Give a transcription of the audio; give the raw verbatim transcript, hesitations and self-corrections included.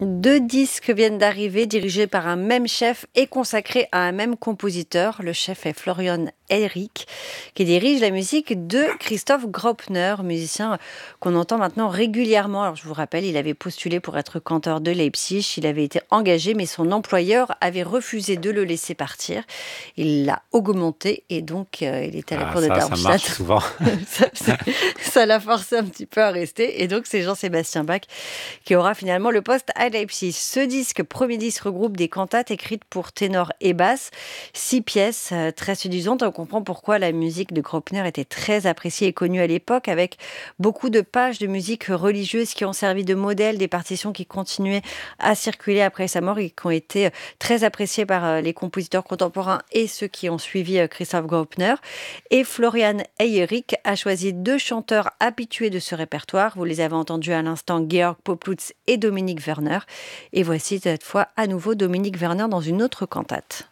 Deux disques viennent d'arriver, dirigés par un même chef et consacrés à un même compositeur. Le chef est Florian Eyrick, qui dirige la musique de Christoph Graupner, musicien qu'on entend maintenant régulièrement. Alors je vous rappelle, il avait postulé pour être canteur de Leipzig, il avait été engagé, mais son employeur avait refusé de le laisser partir. Il l'a augmenté et donc euh, il était à la Ah, cour de ça, ça marche Darmstadt. souvent. ça ça- ça l'a forcé un petit peu à rester. Et donc c'est Jean-Sébastien Bach qui aura finalement le poste à Leipzig. Ce disque, premier disque, regroupe des cantates écrites pour ténor et basse. Six pièces euh, très séduisantes. On comprend pourquoi la musique de Graupner était très appréciée et connue à l'époque, avec beaucoup de pages de musique religieuse qui ont servi de modèle, des partitions qui continuaient à circuler après sa mort et qui ont été euh, très appréciées par euh, les compositeurs contemporains et ceux qui ont suivi euh, Christoph Graupner. Et Florian Eyrick a choisi deux chanteurs habitués de ce répertoire. Vous les avez entendus à l'instant, Georg Poplutz et Dominique Werner. Et voici cette fois à nouveau Dominique Werner dans une autre cantate.